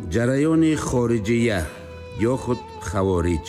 ҷараёни хориҷия ё худ хавориҷ.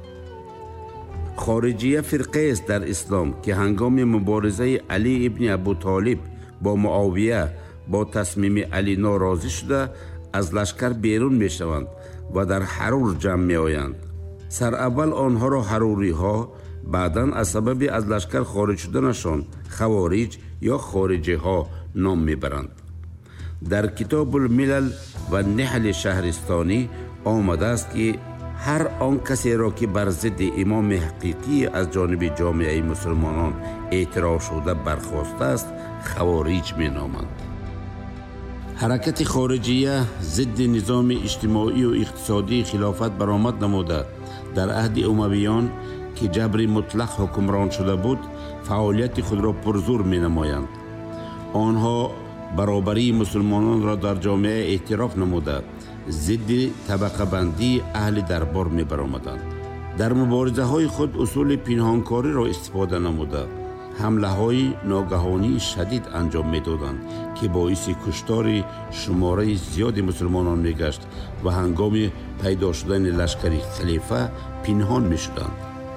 хориҷия фирқаест дар ислом ки ҳангоми муборизаи Али ибни Абу Толиб бо Муовия бо тасмими Али норозӣ шуда аз лашкар берун мешаванд ва дар ҳарур ҷамъ меоянд. сараввал онҳоро ҳаруриҳо, баъдан аз сабаби аз лашкар хориҷ шуданашон хавориҷ ё хориҷиҳо ном мебаранд. дар китобул милал ва ниҳли шаҳристонӣ омадааст ки ҳар он касеро ки бар зидди имоми ҳақиқӣ аз ҷониби ҷомеаи мусулмонон эътироф шуда бархостааст, хавориҷ меноманд. ҳаракати хориҷия зидди низоми иҷтимоию иқтисодии хилофат баромад намуда, дар аҳди умавиён ки ҷабри мутлақ ҳукмрон шуда буд, фаъолияти худро пурзур менамоянд. онҳо баробарии мусулмононро дар ҷомеа эътироф намуда, зидди табақабандии аҳли дарбор мебаромаданд. дар муборизаҳои худ усули пинҳонкориро истифода намуда, ҳамлаҳои ногаҳонии шадид анҷом медоданд ки боиси куштори шумораи зиёди мусулмонон мегашт ва ҳангоми пайдо шудани лашкари халифа пинҳон мешуданд.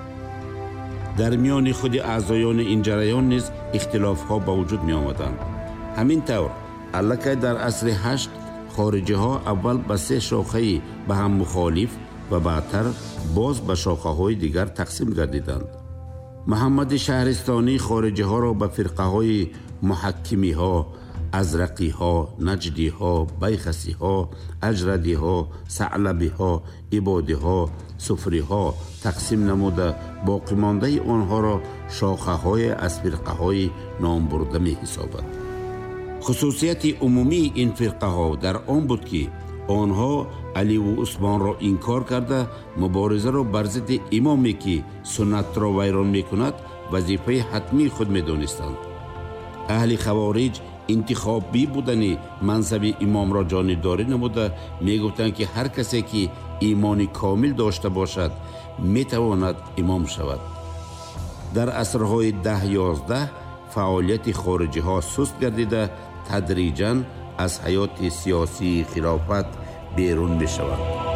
дар миёни худи аъзоёни ин ҷараён низ ихтилофҳо ба вуҷуд меомаданд. ҳамин тавр аллакай дар асри ҳашт хориҷиҳо аввал ба се шохаи ба ҳам мухолиф ва баъдтар боз ба шохаҳои дигар тақсим гардиданд. муҳаммади шаҳристонӣ хориҷиҳоро ба фирқаҳои муҳаккимиҳо, азрақиҳо, наҷдиҳо, байхасиҳо, аҷрадиҳо, саълабиҳо, ибодиҳо, суфриҳо тақсим намуда, боқимондаи онҳоро шохаҳое аз фирқаҳои номбурда меҳисобад. хусусияти умумии ин фирқаҳо дар он буд ки онҳо Аливу Усмонро инкор карда, муборизаро бар зидди имоме ки суннатро вайрон мекунад вазифаи ҳатмии худ медонистанд. аҳли хавориҷ интихобӣ будани мансаби имомро ҷонибдорӣ намуда, мегуфтанд ки ҳар касе ки имони комил дошта бошад метавонад имом шавад. дар асрҳои 10-11 фаъолияти хориҷиҳо суст гардида, тадриҷан аз ҳаёти сиёсии хилофат берун мешаванд.